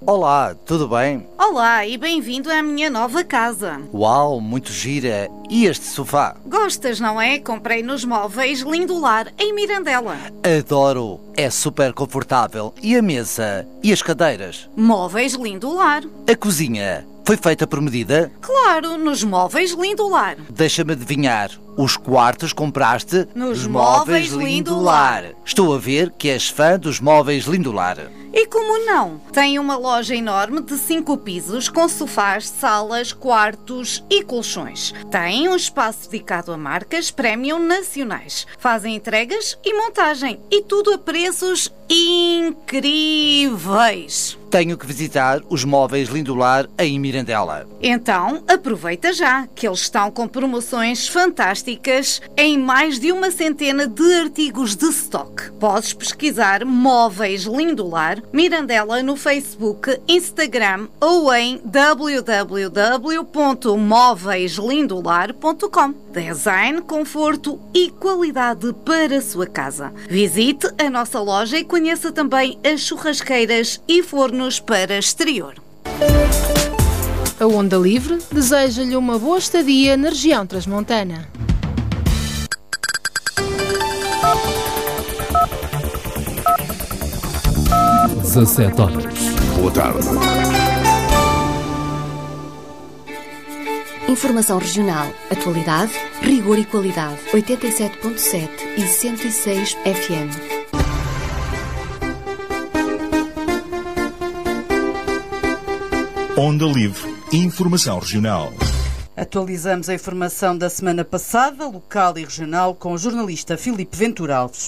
Olá, tudo bem? Olá e bem-vindo à minha nova casa. Uau, muito gira. E este sofá? Gostas, não é? Comprei nos móveis Lindolar, em Mirandela. Adoro. É super confortável. E a mesa? E as cadeiras? Móveis Lindolar. A cozinha? Foi feita por medida? Claro, nos móveis Lindolar. Deixa-me adivinhar. Os quartos compraste nos móveis Lindolar. Estou a ver que és fã dos móveis Lindolar. E como não? Tem uma loja enorme de 5 pisos com sofás, salas, quartos e colchões. Tem um espaço dedicado a marcas premium nacionais. Fazem entregas e montagem. E tudo a preços incríveis. Tenho que visitar os móveis Lindolar em Mirandela. Então, aproveita já, que eles estão com promoções fantásticas em mais de 100 de artigos de stock. Podes pesquisar Móveis Lindolar, Mirandela no Facebook, Instagram ou em www.móveislindolar.com. Design, conforto e qualidade para a sua casa. Visite a nossa loja e conheça também as churrasqueiras e fornos para exterior. A Onda Livre deseja-lhe uma boa estadia na região transmontana. h. Boa tarde. Informação regional, atualidade, rigor e qualidade. 87.7 e 106 FM. Onda Livre. Informação regional. Atualizamos a informação da semana passada, local e regional, com o jornalista Filipe Ventura Alves.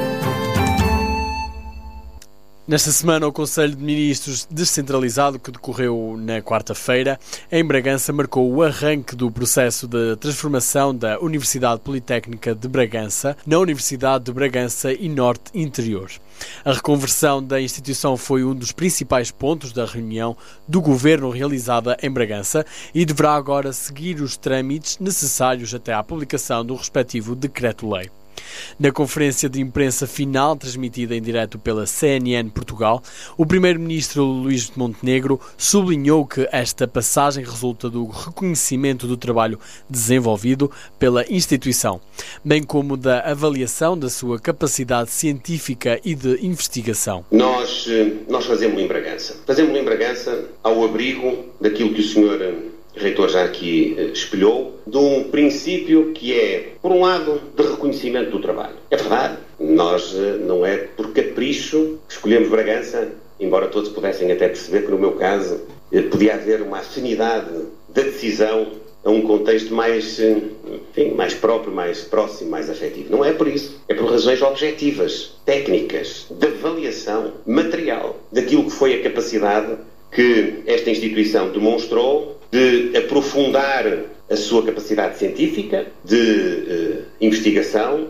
Nesta semana, o Conselho de Ministros descentralizado, que decorreu na quarta-feira, em Bragança, marcou o arranque do processo de transformação da Universidade Politécnica de Bragança na Universidade de Bragança e Norte Interior. A reconversão da instituição foi um dos principais pontos da reunião do Governo realizada em Bragança e deverá agora seguir os trâmites necessários até à publicação do respectivo decreto-lei. Na conferência de imprensa final, transmitida em direto pela CNN Portugal, o primeiro-ministro Luís Montenegro sublinhou que esta passagem resulta do reconhecimento do trabalho desenvolvido pela instituição, bem como da avaliação da sua capacidade científica e de investigação. Nós fazemos-lo em Bragança. Fazemos-lo em Bragança ao abrigo daquilo que o senhor reitor já aqui espelhou, de um princípio que é, por um lado, de reconhecimento do trabalho. É verdade, nós não é por capricho que escolhemos Bragança, embora todos pudessem até perceber que, no meu caso, podia haver uma afinidade da decisão a um contexto mais próprio, mais próximo, mais afetivo. Não é por isso. É por razões objetivas, técnicas, de avaliação material daquilo que foi a capacidade que esta instituição demonstrou de aprofundar a sua capacidade científica, de investigação,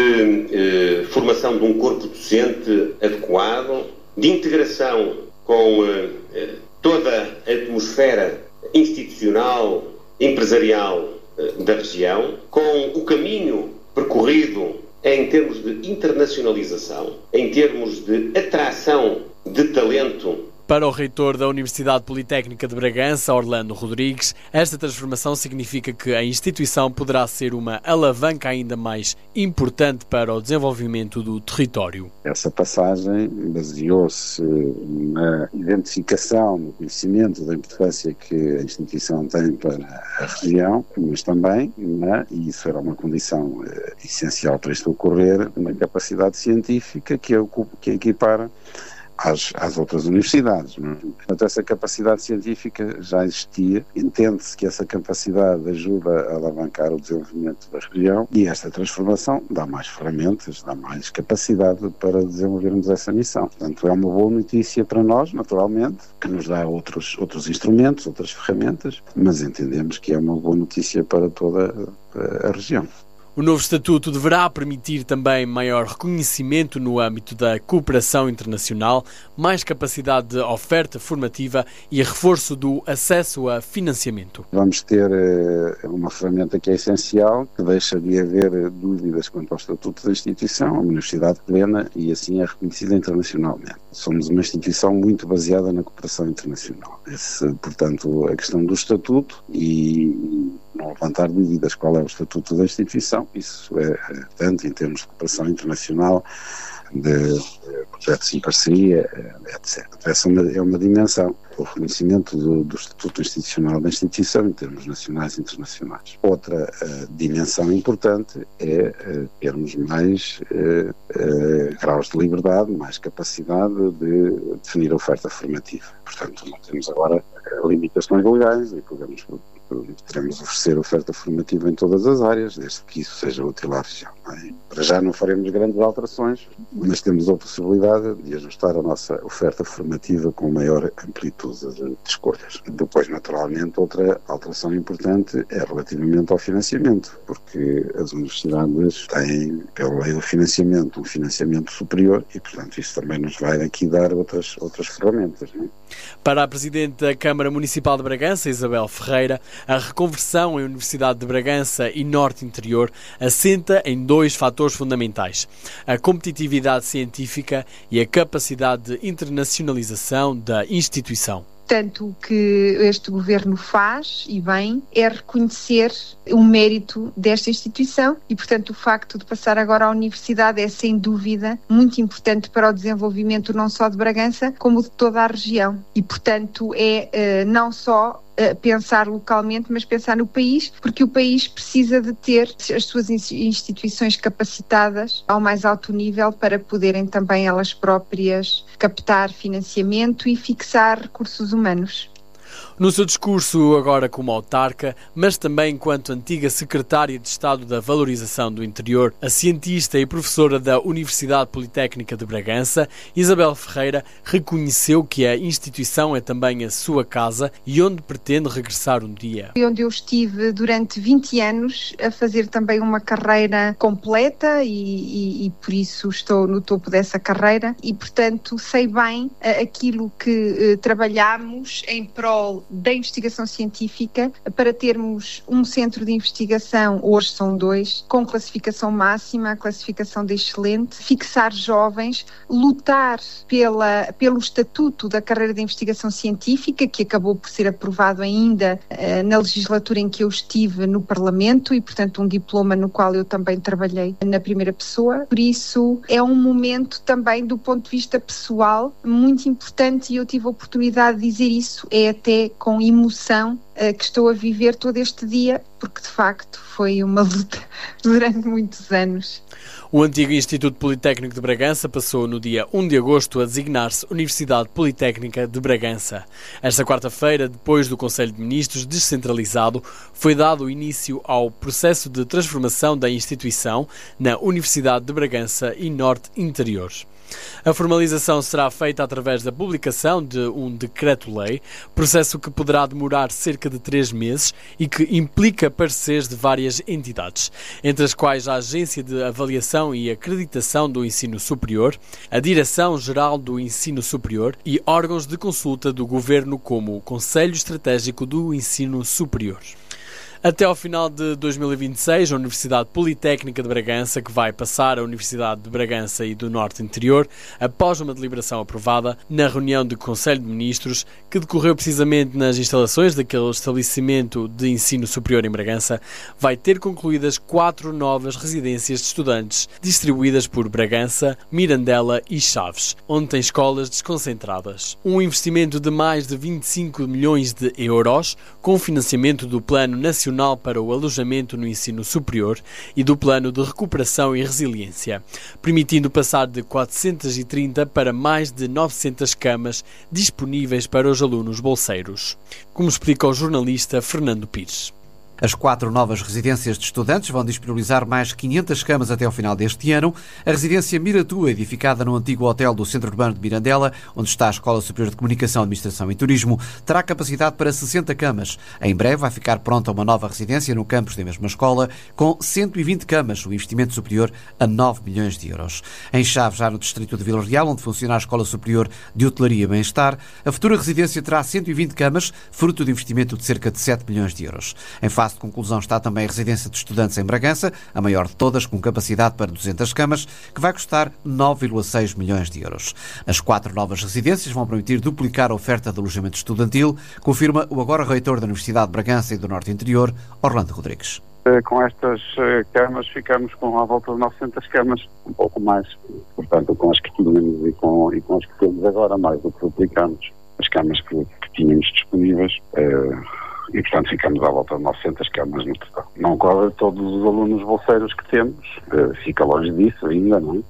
de formação de um corpo docente adequado, de integração com toda a atmosfera institucional, empresarial da região, com o caminho percorrido em termos de internacionalização, em termos de atração de talento. Para o reitor da Universidade Politécnica de Bragança, Orlando Rodrigues, esta transformação significa que a instituição poderá ser uma alavanca ainda mais importante para o desenvolvimento do território. Essa passagem baseou-se na identificação, no conhecimento da importância que a instituição tem para a região, mas também, e isso era uma condição essencial para isto ocorrer, na capacidade científica que equipara às outras universidades. Portanto, essa capacidade científica já existia, entende-se que essa capacidade ajuda a alavancar o desenvolvimento da região e esta transformação dá mais ferramentas, dá mais capacidade para desenvolvermos essa missão. Portanto, é uma boa notícia para nós, naturalmente, que nos dá outros instrumentos, outras ferramentas, mas entendemos que é uma boa notícia para toda a região. O novo estatuto deverá permitir também maior reconhecimento no âmbito da cooperação internacional, mais capacidade de oferta formativa e reforço do acesso a financiamento. Vamos ter uma ferramenta que é essencial, que deixa de haver dúvidas quanto ao estatuto da instituição, uma universidade plena e assim é reconhecida internacionalmente. Somos uma instituição muito baseada na cooperação internacional. Portanto, a questão do estatuto e não levantar dúvidas qual é o estatuto da instituição, isso é tanto em termos de cooperação internacional, de projetos em parceria, etc. Essa é uma dimensão, o reconhecimento do estatuto institucional da instituição em termos nacionais e internacionais. Outra dimensão importante é termos mais graus de liberdade, mais capacidade de definir a oferta formativa. Portanto, não temos agora limitações legais e teremos oferecer oferta formativa em todas as áreas, desde que isso seja útil à região. Para já não faremos grandes alterações, mas temos a possibilidade de ajustar a nossa oferta formativa com maior amplitude de escolhas. Depois, naturalmente, outra alteração importante é relativamente ao financiamento, porque as universidades têm, pela lei do financiamento, um financiamento superior e, portanto, isso também nos vai aqui dar outras ferramentas. Não é? Para a Presidente da Câmara Municipal de Bragança, Isabel Ferreira, a reconversão em Universidade de Bragança e Norte Interior assenta em dois fatores fundamentais: a competitividade científica e a capacidade de internacionalização da instituição. Portanto, o que este governo faz, e bem, é reconhecer o mérito desta instituição e, portanto, o facto de passar agora à universidade é, sem dúvida, muito importante para o desenvolvimento não só de Bragança, como de toda a região. E, portanto, é não só pensar localmente, mas pensar no país, porque o país precisa de ter as suas instituições capacitadas ao mais alto nível para poderem também elas próprias captar financiamento e fixar recursos humanos. No seu discurso agora como autarca, mas também enquanto antiga secretária de Estado da Valorização do Interior, a cientista e professora da Universidade Politécnica de Bragança, Isabel Ferreira reconheceu que a instituição é também a sua casa e onde pretende regressar um dia. Onde eu estive durante 20 anos a fazer também uma carreira completa e por isso estou no topo dessa carreira e, portanto, sei bem aquilo que trabalhamos em prol da investigação científica para termos um centro de investigação, hoje são 2, com classificação máxima, classificação de excelente, fixar jovens, lutar pelo estatuto da carreira de investigação científica, que acabou por ser aprovado ainda na legislatura em que eu estive no Parlamento e, portanto, um diploma no qual eu também trabalhei na primeira pessoa. Por isso, é um momento também, do ponto de vista pessoal, muito importante e eu tive a oportunidade de dizer isso, é até com emoção que estou a viver todo este dia, porque de facto foi uma luta durante muitos anos. O antigo Instituto Politécnico de Bragança passou no dia 1 de agosto a designar-se Universidade Politécnica de Bragança. Esta quarta-feira, depois do Conselho de Ministros descentralizado, foi dado início ao processo de transformação da instituição na Universidade de Bragança e Norte Interior. A formalização será feita através da publicação de um decreto-lei, processo que poderá demorar cerca de 3 meses e que implica pareceres de várias entidades, entre as quais a Agência de Avaliação e Acreditação do Ensino Superior, a Direção-Geral do Ensino Superior e órgãos de consulta do Governo como o Conselho Estratégico do Ensino Superior. Até ao final de 2026, a Universidade Politécnica de Bragança, que vai passar à Universidade de Bragança e do Norte Interior, após uma deliberação aprovada na reunião do Conselho de Ministros, que decorreu precisamente nas instalações daquele estabelecimento de ensino superior em Bragança, vai ter concluídas 4 novas residências de estudantes, distribuídas por Bragança, Mirandela e Chaves, onde tem escolas desconcentradas. Um investimento de mais de 25 milhões de euros, com financiamento do Plano Nacional para o Alojamento no Ensino Superior e do Plano de Recuperação e Resiliência, permitindo passar de 430 para mais de 900 camas disponíveis para os alunos bolseiros, como explica o jornalista Fernando Pires. As 4 novas residências de estudantes vão disponibilizar mais 500 camas até ao final deste ano. A residência Miratua, edificada no antigo hotel do Centro Urbano de Mirandela, onde está a Escola Superior de Comunicação, Administração e Turismo, terá capacidade para 60 camas. Em breve vai ficar pronta uma nova residência no campus da mesma escola, com 120 camas, um investimento superior a 9 milhões de euros. Em Chaves, já no distrito de Vila Real, onde funciona a Escola Superior de Hotelaria e Bem-Estar, a futura residência terá 120 camas, fruto de investimento de cerca de 7 milhões de euros. Em fase de conclusão está também a residência de estudantes em Bragança, a maior de todas, com capacidade para 200 camas, que vai custar 9,6 milhões de euros. As 4 novas residências vão permitir duplicar a oferta de alojamento estudantil, confirma o agora reitor da Universidade de Bragança e do Norte Interior, Orlando Rodrigues. Com estas camas ficamos com à volta de 900 camas, um pouco mais, portanto, com as que tínhamos e com as que temos agora, mais do que duplicamos as camas que tínhamos disponíveis. E, portanto, ficamos à volta de 900 camas no total. Não cobre todos os alunos bolseiros que temos, fica longe disso ainda, não é?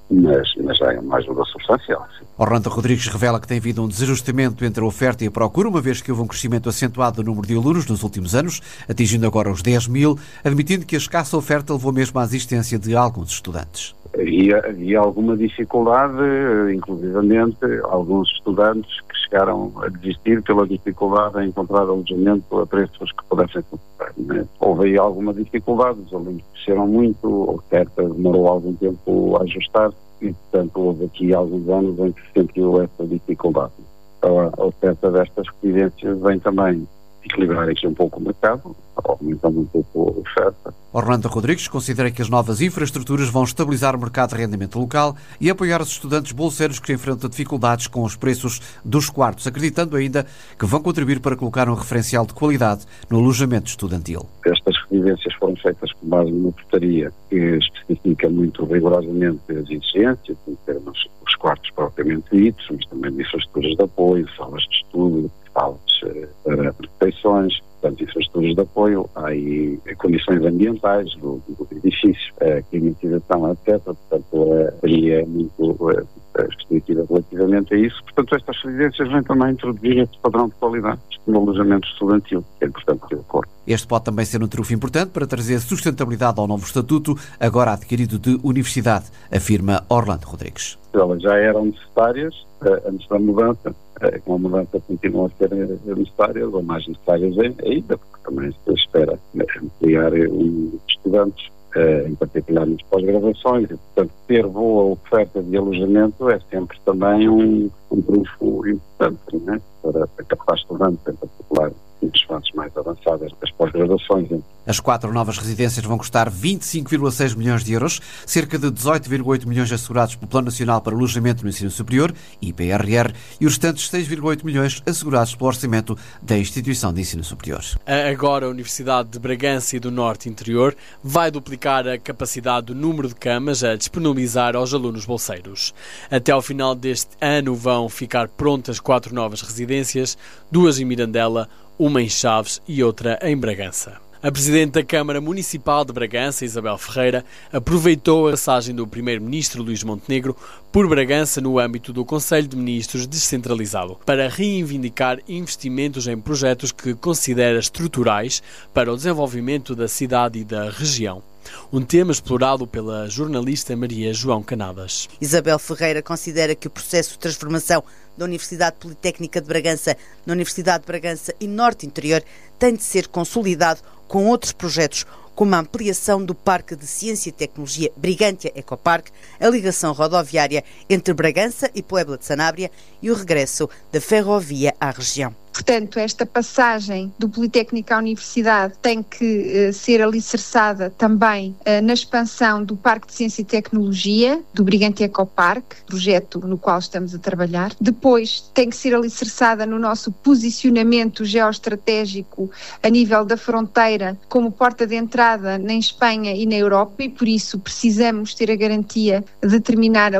Mas já é uma ajuda substancial. Sim. Orlando Rodrigues revela que tem havido um desajustamento entre a oferta e a procura, uma vez que houve um crescimento acentuado do número de alunos nos últimos anos, atingindo agora os 10 mil, admitindo que a escassa oferta levou mesmo à existência de alguns estudantes. Havia alguma dificuldade, inclusivamente alguns estudantes que chegaram a desistir pela dificuldade em encontrar alojamento a preços que pudessem comprar. Né? Houve aí alguma dificuldade, os alunos cresceram muito, a oferta demorou algum tempo a ajustar e, portanto, houve aqui alguns anos em que se sentiu essa dificuldade. Então, a oferta destas residências vem também equilibrar aqui um pouco o mercado, aumentando um pouco a oferta. Orlando Rodrigues considera que as novas infraestruturas vão estabilizar o mercado de arrendamento local e apoiar os estudantes bolseiros que enfrentam dificuldades com os preços dos quartos, acreditando ainda que vão contribuir para colocar um referencial de qualidade no alojamento estudantil. Estas residências foram feitas com base numa portaria que especifica muito rigorosamente as exigências, em termos dos quartos propriamente ditos, mas também de infraestruturas de apoio, salas de estudo, salas para refeições, portanto, infraestruturas de apoio, há aí condições ambientais do edifício, climatização, etc. Portanto, aí é muito restritiva relativamente a isso. Portanto, estas residências vêm também introduzir este padrão de qualidade no alojamento estudantil, que é importante ter de acordo. Este pode também ser um trunfo importante para trazer sustentabilidade ao novo estatuto, agora adquirido de universidade, afirma Orlando Rodrigues. Elas já eram necessárias antes da mudança, com a mudança continuam a ser necessárias, ou mais necessárias ainda, porque também se espera ampliar os estudantes, em particular nas pós-graduações, e, portanto, ter boa oferta de alojamento é sempre também um trunfo importante, né, para captar estudantes, em particular nas fases mais avançadas das pós-graduações. As 4 novas residências vão custar 25,6 milhões de euros, cerca de 18,8 milhões assegurados pelo Plano Nacional para Alojamento no Ensino Superior, IPRR, e os restantes 6,8 milhões assegurados pelo orçamento da instituição de ensino superior. Agora a Universidade de Bragança e do Norte Interior vai duplicar a capacidade do número de camas a disponibilizar aos alunos bolseiros. Até ao final deste ano vão ficar prontas 4 novas residências, 2 em Mirandela, uma em Chaves e outra em Bragança. A Presidente da Câmara Municipal de Bragança, Isabel Ferreira, aproveitou a passagem do Primeiro-Ministro Luís Montenegro por Bragança no âmbito do Conselho de Ministros descentralizado para reivindicar investimentos em projetos que considera estruturais para o desenvolvimento da cidade e da região. Um tema explorado pela jornalista Maria João Canadas. Isabel Ferreira considera que o processo de transformação da Universidade Politécnica de Bragança na Universidade de Bragança e Norte Interior tem de ser consolidado com outros projetos, como a ampliação do Parque de Ciência e Tecnologia Brigantia Ecopark, a ligação rodoviária entre Bragança e Puebla de Sanabria e o regresso da ferrovia à região. Portanto, esta passagem do Politécnico à Universidade tem que ser alicerçada também na expansão do Parque de Ciência e Tecnologia, do Brigantia Ecopark, projeto no qual estamos a trabalhar. Depois tem que ser alicerçada no nosso posicionamento geoestratégico a nível da fronteira como porta de entrada na Espanha e na Europa, e por isso precisamos ter a garantia de terminar,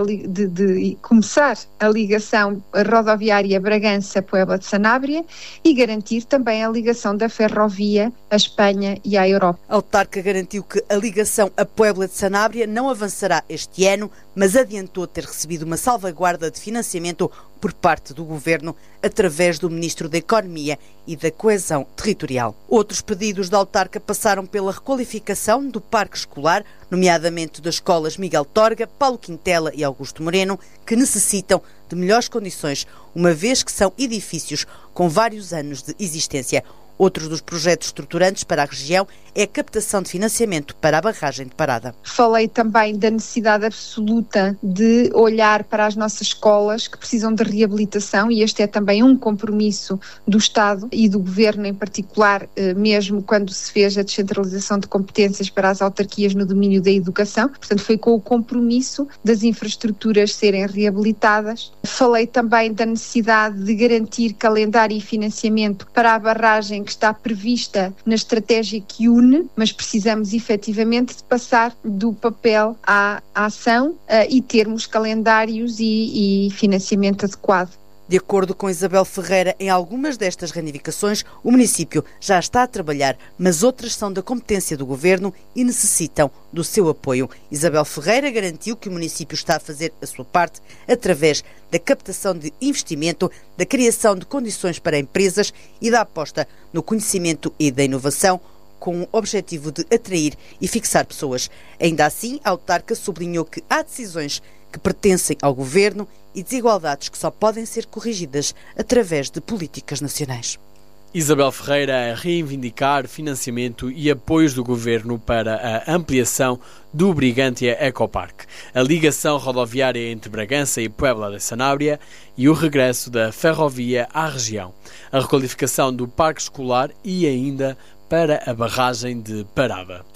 de começar a ligação rodoviária Bragança-Puebla de Sanabria e garantir também a ligação da ferrovia à Espanha e à Europa. A autarca garantiu que a ligação a Puebla de Sanabria não avançará este ano, mas adiantou ter recebido uma salvaguarda de financiamento por parte do Governo através do Ministro da Economia e da Coesão Territorial. Outros pedidos da autarca passaram pela requalificação do parque escolar, nomeadamente das escolas Miguel Torga, Paulo Quintela e Augusto Moreno, que necessitam de melhores condições, uma vez que são edifícios com vários anos de existência. Outro dos projetos estruturantes para a região é a captação de financiamento para a barragem de Parada. Falei também da necessidade absoluta de olhar para as nossas escolas que precisam de reabilitação, e este é também um compromisso do Estado e do Governo em particular, mesmo quando se fez a descentralização de competências para as autarquias no domínio da educação. Portanto, foi com o compromisso das infraestruturas serem reabilitadas. Falei também da necessidade de garantir calendário e financiamento para a barragem que está prevista na estratégia que une, mas precisamos efetivamente de passar do papel à ação e termos calendários e financiamento adequado. De acordo com Isabel Ferreira, em algumas destas reivindicações, o município já está a trabalhar, mas outras são da competência do Governo e necessitam do seu apoio. Isabel Ferreira garantiu que o município está a fazer a sua parte através da captação de investimento, da criação de condições para empresas e da aposta no conhecimento e da inovação, com o objetivo de atrair e fixar pessoas. Ainda assim, a autarca sublinhou que há decisões que pertencem ao Governo e desigualdades que só podem ser corrigidas através de políticas nacionais. Isabel Ferreira a reivindicar financiamento e apoios do Governo para a ampliação do Brigantia Ecopark, a ligação rodoviária entre Bragança e Puebla de Sanabria e o regresso da ferrovia à região, a requalificação do parque escolar e ainda para a barragem de Parada.